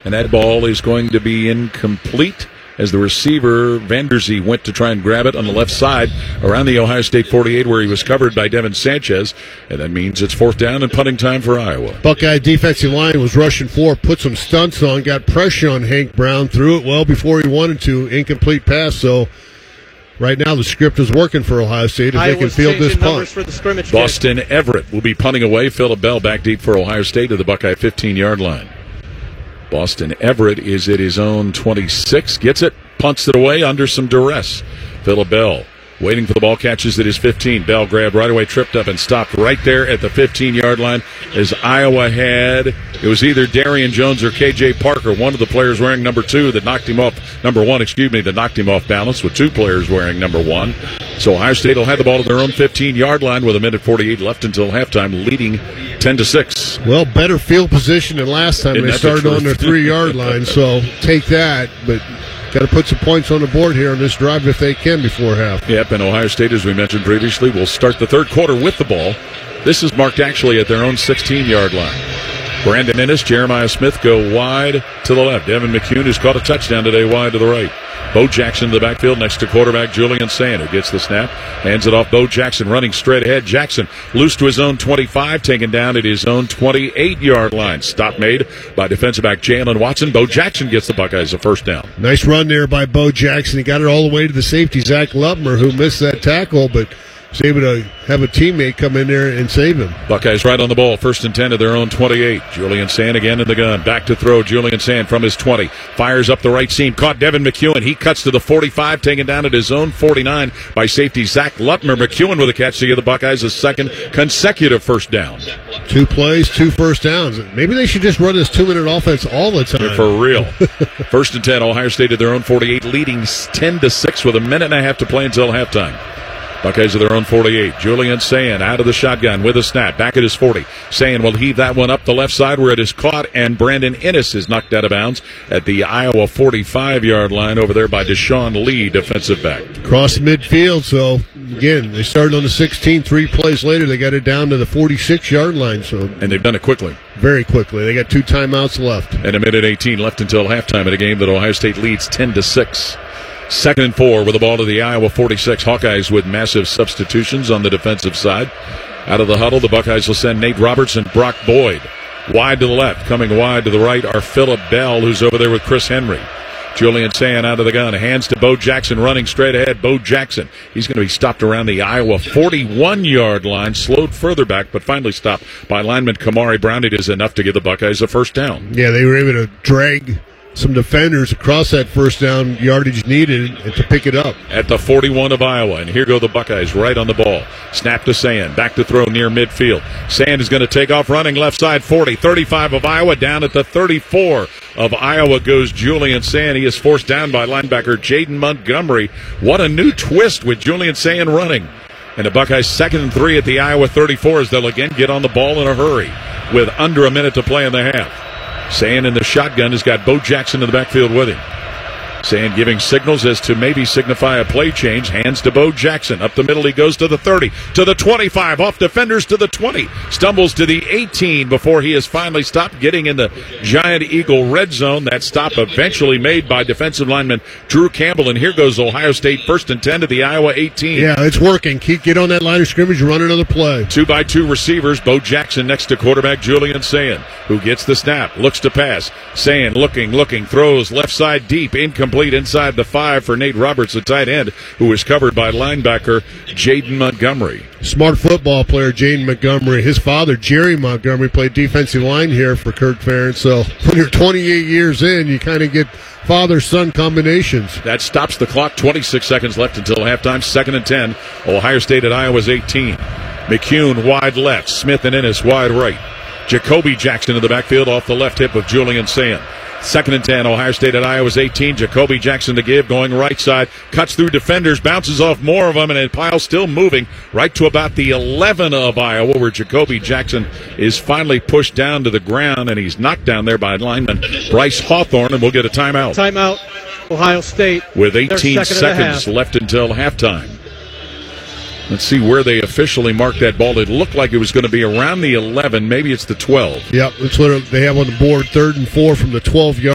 and that ball is going to be incomplete as the receiver, Vanderzee, went to try and grab it on the left side around the Ohio State 48 where he was covered by Devin Sanchez, and that means it's 4th down and punting time for Iowa. Buckeye defensive line was rushing for, put some stunts on, got pressure on Hank Brown, threw it well before he wanted to, incomplete pass, so right now the script is working for Ohio State if they can field this punt. For the scrimmage Boston Everett will be punting away. Phillip Bell back deep for Ohio State to the Buckeye 15-yard line. Boston Everett is at his own 26, gets it, punts it away under some duress. Phillip Bell waiting for the ball, catches at his 15. Bell grabbed right away, tripped up, and stopped right there at the 15-yard line as Iowa had, it was either Darian Jones or K.J. Parker, one of the players wearing number 2 that knocked him off, number 1, that knocked him off balance, with 2 players wearing number 1. So Ohio State will have the ball to their own 15-yard line with 1:48 left until halftime, leading 10-6. Well, better field position than last time. They started on their 3-yard line, so take that, but got to put some points on the board here on this drive if they can before half. Yep, and Ohio State, as we mentioned previously, will start the third quarter with the ball. This is marked actually at their own 16-yard line. Brandon Ennis, Jeremiah Smith go wide to the left. Devin McCune, who's caught a touchdown today, wide to the right. Bo Jackson in the backfield next to quarterback Julian Sand, who gets the snap, hands it off. Bo Jackson running straight ahead. Jackson loose to his own 25, taken down at his own 28-yard line. Stop made by defensive back Jalen Watson. Bo Jackson gets the Buckeyes a first down. Nice run there by Bo Jackson. He got it all the way to the safety, Zach Lubmer, who missed that tackle, but was able to have a teammate come in there and save him. Buckeyes right on the ball, 1st and 10 to their own 28. Julian Sand again in the gun. Back to throw. Julian Sand from his 20. Fires up the right seam. Caught Devin McEwen. He cuts to the 45, taken down at his own 49 by safety Zach Lutmer. McEwen with a catch to give the Buckeyes a second consecutive first down. 2 plays, 2 first downs. Maybe they should just run this 2-minute offense all the time. For real. 1st and 10. Ohio State at their own 48, leading 10-6 with 1.5 minutes to play until halftime. Buckeyes of their own 48. Julian Sand out of the shotgun with a snap. Back at his 40. Sand will heave that one up the left side where it is caught, and Brandon Ennis is knocked out of bounds at the Iowa 45-yard line over there by Deshaun Lee, defensive back. Cross midfield, so again, they started on the 16. 3 plays later, they got it down to the 46-yard line. And they've done it quickly. Very quickly. They got 2 timeouts left. And 1:18 left until halftime in a game that Ohio State leads 10-6. 2nd and 4 with the ball to the Iowa 46. Hawkeyes with massive substitutions on the defensive side. Out of the huddle, the Buckeyes will send Nate Roberts and Brock Boyd. Wide to the left. Coming wide to the right are Phillip Bell, who's over there with Chris Henry. Julian Sand out of the gun. Hands to Bo Jackson running straight ahead. Bo Jackson. He's going to be stopped around the Iowa 41-yard line. Slowed further back, but finally stopped by lineman Kamari Brown. It is enough to give the Buckeyes a first down. Yeah, they were able to drag some defenders across that first down yardage needed and to pick it up. At the 41 of Iowa, and here go the Buckeyes right on the ball. Snap to Sand, back to throw near midfield. Sand is going to take off running left side 40, 35 of Iowa, down at the 34 of Iowa goes Julian Sand. He is forced down by linebacker Jaden Montgomery. What a new twist with Julian Sand running. And the Buckeyes 2nd and 3 at the Iowa 34 as they'll again get on the ball in a hurry with under 1 minute to play in the half. Sand in the shotgun has got Bo Jackson in the backfield with him. Sand giving signals as to maybe signify a play change. Hands to Bo Jackson. Up the middle he goes to the 30, to the 25, off defenders to the 20. Stumbles to the 18 before he is finally stopped, getting in the Giant Eagle red zone. That stop eventually made by defensive lineman Drew Campbell. And here goes Ohio State 1st and 10 to the Iowa 18. Yeah, it's working. Get on that line of scrimmage and run another play. 2-by-2 receivers. Bo Jackson next to quarterback Julian Sand, who gets the snap, looks to pass. Sand looking, throws left side deep, incomplete inside the 5 for Nate Roberts, the tight end, who was covered by linebacker Jaden Montgomery. Smart football player, Jaden Montgomery. His father, Jerry Montgomery, played defensive line here for Kirk Ferentz. So when you're 28 years in, you kind of get father-son combinations. That stops the clock. 26 seconds left until halftime. 2nd and 10. Ohio State at Iowa's 18. McCune wide left. Smith and Ennis wide right. Jacoby Jackson in the backfield off the left hip of Julian Sand. 2nd and 10, Ohio State at Iowa's 18. Jacoby Jackson to give, going right side, cuts through defenders, bounces off more of them, and a pile still moving right to about the 11 of Iowa, where Jacoby Jackson is finally pushed down to the ground, and he's knocked down there by lineman Bryce Hawthorne, and we'll get a timeout. Timeout, Ohio State. With 18 seconds left until halftime. Let's see where they officially marked that ball. It looked like it was going to be around the 11. Maybe it's the 12. Yep, that's what they have on the board. 3rd and 4 from the 12-yard